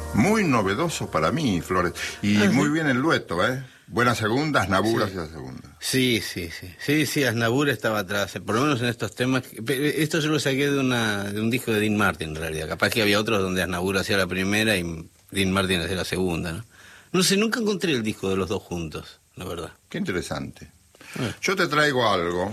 Muy novedoso para mí, Flores. Y muy bien el dueto, ¿eh? Buena segunda, Aznavour hacia la segunda. Sí, Aznavour estaba atrás, por lo menos en estos temas. Esto yo lo saqué de un disco de Dean Martin, en realidad. Capaz que había otros donde Aznavour hacía la primera y Dean Martin hacía la segunda, ¿no? No sé, nunca encontré el disco de los dos juntos, la verdad. Qué interesante. Yo te traigo algo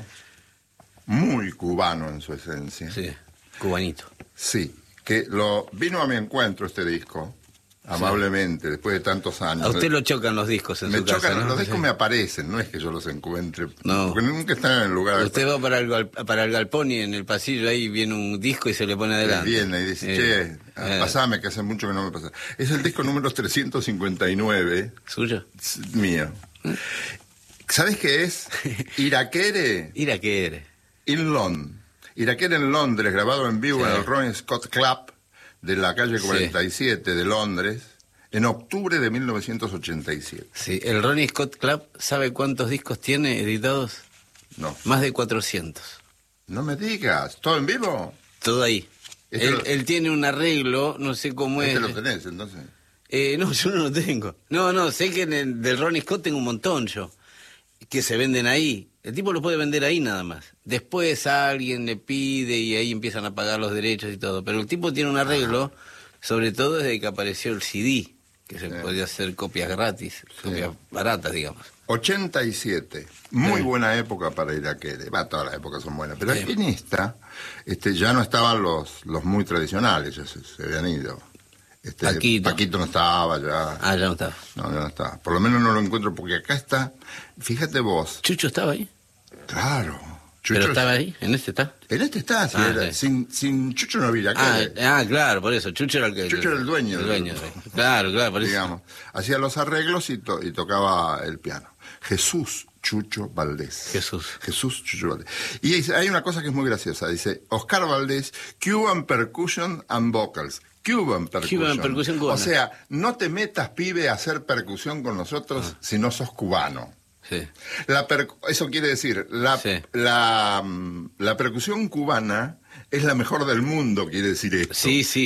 muy cubano en su esencia. Sí, cubanito. Sí, que vino a mi encuentro este disco, amablemente, después de tantos años. A usted lo chocan los discos en su casa, chocan, ¿no? los discos me aparecen, no es que yo los encuentre, No. porque nunca están en el lugar. Usted va para el galpón y en el pasillo ahí viene un disco y se le pone adelante. Viene y dice, pasame, que hace mucho que no me pasa. Es el disco número 359. ¿Suyo? Mío. ¿Sabes qué es? Iraquere. Iraquere. In London. Iraquere en Londres, grabado en vivo en el Ronnie Scott Club de la calle 47 de Londres, en octubre de 1987. Sí, el Ronnie Scott Club, ¿sabe cuántos discos tiene editados? No. Más de 400. No me digas, ¿todo en vivo? Todo ahí. Él tiene un arreglo, no sé cómo es. ¿Lo tenés, entonces? No, yo no lo tengo. No, sé que del Ronnie Scott tengo un montón yo, que se venden ahí. El tipo lo puede vender ahí nada más. Después alguien le pide y ahí empiezan a pagar los derechos y todo. Pero el tipo tiene un arreglo, sobre todo desde que apareció el CD, que se podía hacer copias gratis, copias baratas, digamos. 87, muy buena época para Iraquere. Todas las épocas son buenas, pero en esta ya no estaban los muy tradicionales, ya se habían ido. Paquito no estaba ya. Ya no estaba. No, ya no estaba. Por lo menos no lo encuentro, porque acá está, fíjate vos. ¿Chucho estaba ahí? Claro. Chucho, ¿pero estaba ahí? ¿En este está? En este está, sí. Sin Chucho no había Iraquere. Claro, por eso. Chucho era el dueño. Claro, por eso. Digamos, hacía los arreglos y tocaba el piano. Jesús Chucho Valdés. Jesús Chucho Valdés. Y hay una cosa que es muy graciosa. Dice, Oscar Valdés, Cuban Percussion and Vocals. Cuban percusión cubana. O sea, no te metas, pibe, a hacer percusión con nosotros si no sos cubano. Sí. Eso quiere decir, la percusión cubana es la mejor del mundo, quiere decir esto. Sí,